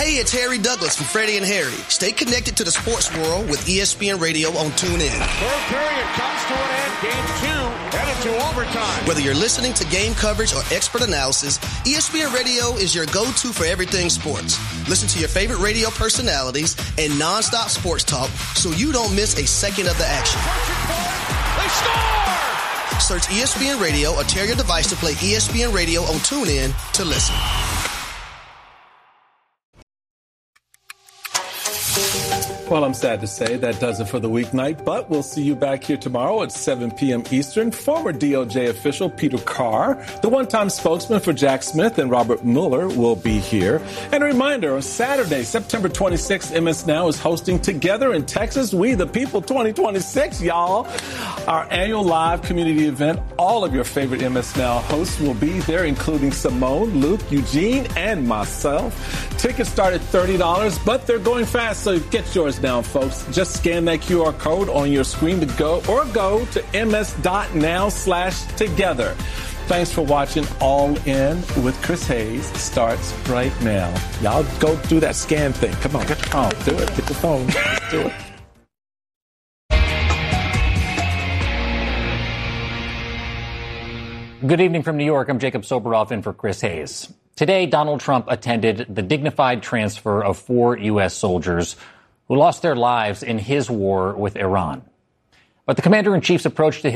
Hey, it's Harry Douglas from Freddie and Harry. Stay connected to the sports world with ESPN Radio on TuneIn. Third period comes to an end. Game 2 headed to overtime. Whether you're listening to game coverage or expert analysis, ESPN Radio is your go-to for everything sports. Listen to your favorite radio personalities and nonstop sports talk so you don't miss a second of the action. They score! Search ESPN Radio or tear your device to play ESPN Radio on TuneIn to listen. Well, I'm sad to say that does it for the weeknight, but we'll see you back here tomorrow at 7 p.m. Eastern. Former DOJ official Peter Carr, the one-time spokesman for Jack Smith and Robert Mueller, will be here. And a reminder, on Saturday, September 26th, MS Now is hosting Together in Texas, We the People 2026, y'all. Our annual live community event. All of your favorite MS Now hosts will be there, including Simone, Luke, Eugene, and myself. Tickets start at $30, but they're going fast, so get yours now, folks. Just scan that QR code on your screen to go to ms.now/together. Thanks for watching All In with Chris Hayes. Starts right now. Y'all go do that scan thing. Come on, do it. Get the phone. Let's do it. Good evening from New York. I'm Jacob Soboroff in for Chris Hayes. Today, Donald Trump attended the dignified transfer of 4 U.S. soldiers who lost their lives in his war with Iran. But the commander-in-chief's approach to